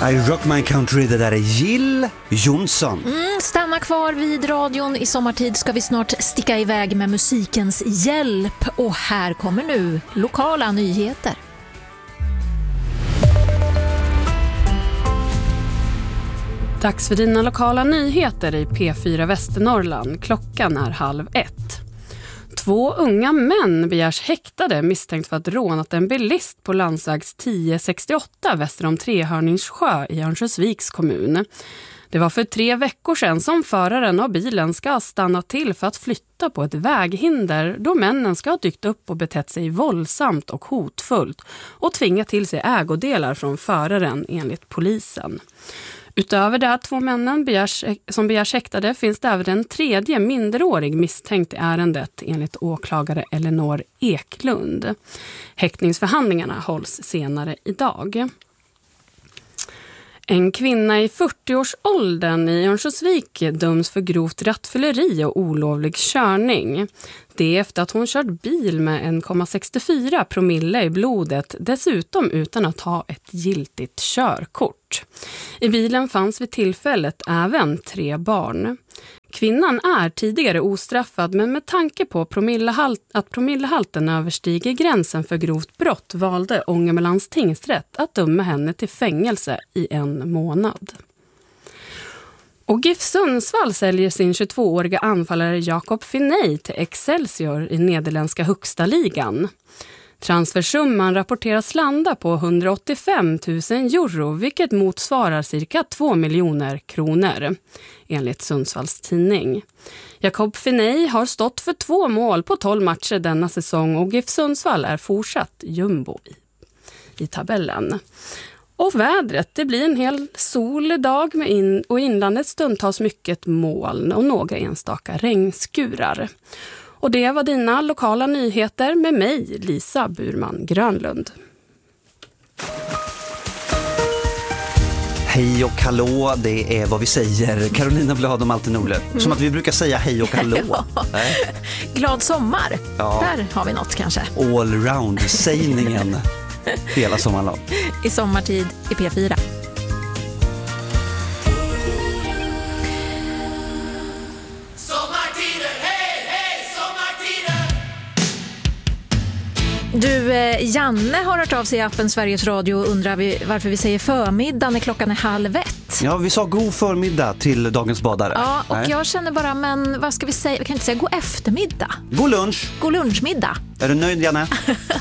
I rock my country, det där är Jill Johnson. Stanna kvar vid radion. I sommartid ska vi snart sticka iväg med musikens hjälp. Och här kommer nu lokala nyheter. Dags för dina lokala nyheter i P4 Västernorrland. Klockan är 12:30. 2 unga män begärs häktade misstänkt för att rånat en bilist på landsvägs 1068 väster om Trehörningssjö i Örnsköldsviks kommun. Det var för 3 veckor sedan som föraren av bilen ska stanna till för att flytta på ett väghinder då männen ska ha dykt upp och betett sig våldsamt och hotfullt och tvingat till sig ägodelar från föraren enligt polisen. Utöver de 2 männen som begärs häktade finns det även en 3:e minderårig misstänkt i ärendet enligt åklagare Elinor Eklund. Häktningsförhandlingarna hålls senare idag. En kvinna i 40-årsåldern i Örnsköldsvik döms för grovt rattfylleri och olovlig körning. Det är efter att hon kört bil med 1,64 promille i blodet, dessutom utan att ha ett giltigt körkort. I bilen fanns vid tillfället även 3 barn. Kvinnan är tidigare ostraffad, men med tanke på att promillehalten överstiger gränsen för grovt brott valde Ångermanlands tingsrätt att döma henne till fängelse i 1 månad. Och GIF Sundsvall säljer sin 22-åriga anfallare Jakob Finney till Excelsior i nederländska högsta ligan. Transfersumman rapporteras landa på 185 000 euro, vilket motsvarar cirka 2 miljoner kronor, enligt Sundsvalls tidning. Jakob Finney har stått för 2 mål på 12 matcher denna säsong och GIF Sundsvall är fortsatt jumbo i tabellen. Och vädret, det blir en hel solig dag med och inlandet stundtals mycket moln och några enstaka regnskurar. Och det var dina lokala nyheter med mig, Lisa Burman Grönlund. Hej och hallå, det är vad vi säger. Carolina Blad och Malte Norle. Som att vi brukar säga hej och hallå. Glad sommar. Ja. Där har vi något kanske. Allround-sägningen hela sommaren. I sommartid i P4. Du, Janne har hört av sig i appen Sveriges Radio och undrar varför vi säger förmiddag när klockan är 12:30. Ja, vi sa god förmiddag till dagens badare. Ja, och jag känner bara, men vad ska vi säga? Vi kan inte säga god eftermiddag. God lunch. God lunchmiddag. Är du nöjd, Janne?